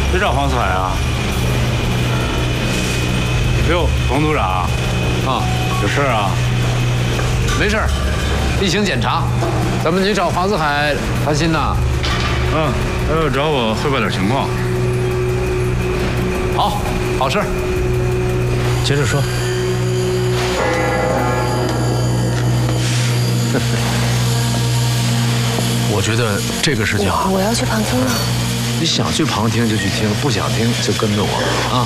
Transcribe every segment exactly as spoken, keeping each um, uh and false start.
谁找黄四海啊？哟，冯组长。啊，有事啊？ 没事儿，例行检查。咱们你找黄四海谈心呐？ 嗯，他要找我汇报点情况。 好，好事。 接着说。 我觉得这个事情啊， 我要去旁听了。 你想去旁听就去听，不想听就跟着我啊。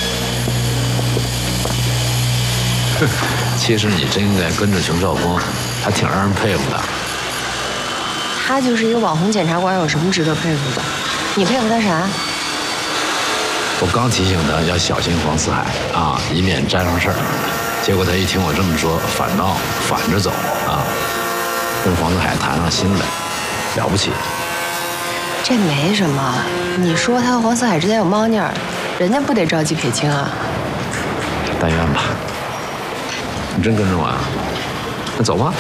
其实你真应该跟着熊少峰，还挺让人佩服的。 他就是一个网红检察官，有什么值得佩服的？你佩服他啥？ 我刚提醒他要小心黄四海啊，以免沾上事儿。结果他一听我这么说，反倒反着走啊，跟黄四海谈上心来，了不起。 这没什么，你说他和黄四海之间有猫腻儿，人家不得着急撇清啊？ 但愿吧。你真跟着我啊？那走吧。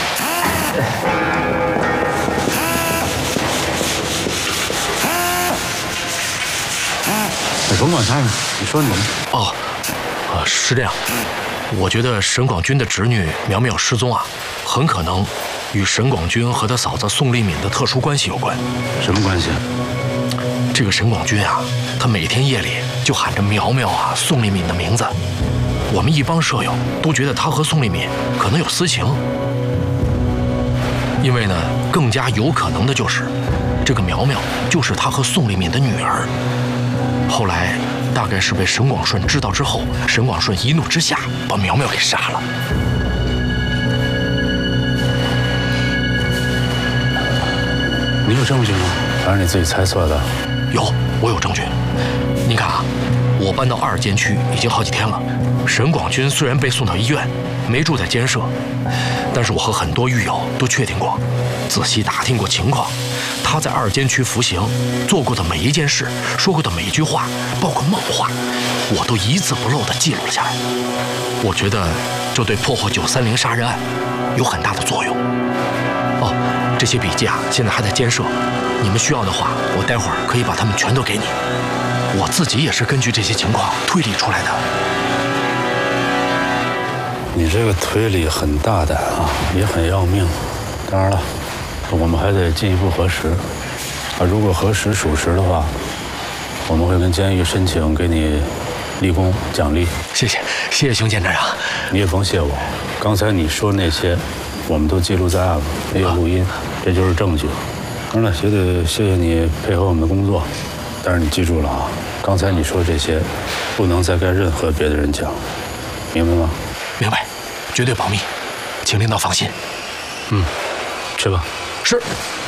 你甭管他，你说你的。 哦，啊，是这样。我觉得沈广军的侄女苗苗失踪啊，很可能与沈广军和他嫂子宋丽敏的特殊关系有关。 什么关系？ 这个沈广军啊，他每天夜里就喊着苗苗啊、宋丽敏的名字。我们一帮舍友都觉得他和宋丽敏可能有私情，因为呢，更加有可能的就是，这个苗苗就是他和宋丽敏的女儿。后来大概是被沈广顺知道之后，沈广顺一怒之下把苗苗给杀了。 你有证据吗？还是你自己猜测的？ 有，我有证据。你看啊，我搬到二监区已经好几天了。沈广军虽然被送到医院，没住在监舍，但是我和很多狱友都确定过，仔细打听过情况，他在二监区服刑，做过的每一件事，说过的每一句话，包括梦话，我都一字不漏地记录了下来。我觉得这对破获九三零杀人案有很大的作用。哦，这些笔记啊，现在还在监舍，你们需要的话，我待会儿可以把它们全都给你。我自己也是根据这些情况推理出来的。 你这个推理很大胆啊，也很要命。当然了，我们还得进一步核实。啊，如果核实属实的话，我们会跟监狱申请给你立功奖励。 谢谢，谢谢熊检察长。 你也甭谢我，刚才你说那些，我们都记录在案了，也有录音，这就是证据。当然了，也得谢谢你配合我们的工作。但是你记住了啊，刚才你说这些，不能再跟任何别的人讲，明白吗？ 明白，绝对保密，请领导放心。 嗯，去吧。 是。